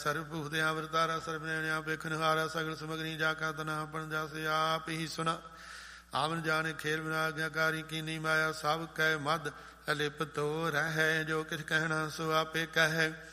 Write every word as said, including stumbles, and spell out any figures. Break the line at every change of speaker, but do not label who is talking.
ਸਰਬ ਭੂਤ ਅਵਤਾਰਾ ਸਰਬ ਨੈਣਿਆ ਵੇਖਣ ਹਾਰਾ ਸਗਲ ਸਮਗਰੀ ਜਾ ਕਾ ਤਨਾ ਪਣ ਜਸ ਆਪ ਹੀ ਸੁਨਾ ਆਵਨ ਜਾਣੇ ਖੇਲ ਬਿਨਾ ਆਗਿਆਕਾਰੀ ਕੀਨੀ ਮਾਇਆ ਸਭ ਕੈ ਮਦ ਅਲਿਪਤ ਰਹਿ ਜੋ ਕਿਛ ਕਹਿਣਾ ਸੋ ਆਪੇ ਕਹੈ